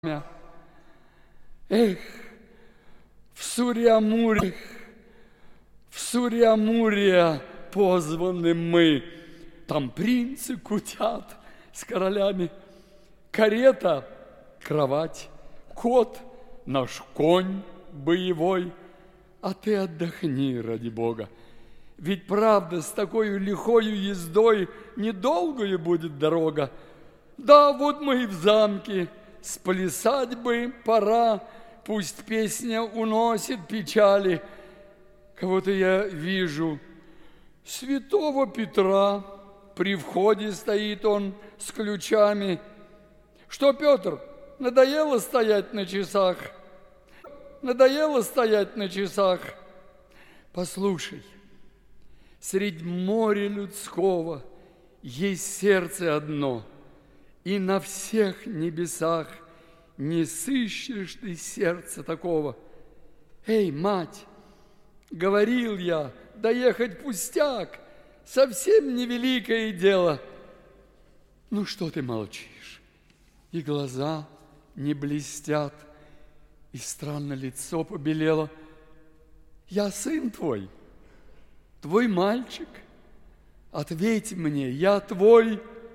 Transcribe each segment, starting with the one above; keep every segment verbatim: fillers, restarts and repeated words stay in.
Эх, в Сурья-Мурья, в Сурья-Мурья позваны мы. Там принцы кутят с королями. Карета, кровать, кот, наш конь боевой. А ты отдохни, ради Бога. Ведь правда, с такой лихою ездой недолгою будет дорога. Да, вот мы и в замке. Сплясать бы пора, пусть песня уносит печали. Кого-то я вижу, святого Петра, при входе стоит он с ключами. Что, Петр, надоело стоять на часах? Надоело стоять на часах? Послушай, средь моря людского есть сердце одно, и на всех небесах не сыщешь ты сердца такого. Эй, мать, говорил я, доехать пустяк, совсем невеликое дело. Ну, что ты молчишь? И глаза не блестят, и странно лицо побелело. Я сын твой, твой мальчик. Ответь мне, я твой.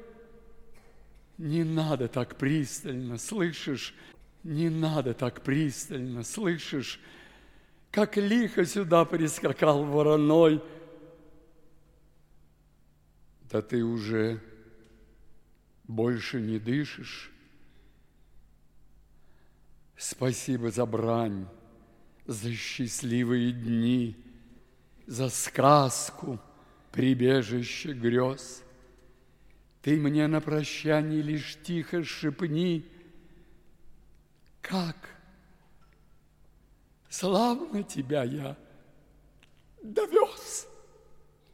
Не надо так пристально, слышишь? Не надо так пристально, слышишь? Как лихо сюда прискакал вороной. Да ты уже больше не дышишь. Спасибо за брань, за счастливые дни, за сказку, прибежище грез. Ты мне на прощанье лишь тихо шепни, как славно тебя я довез.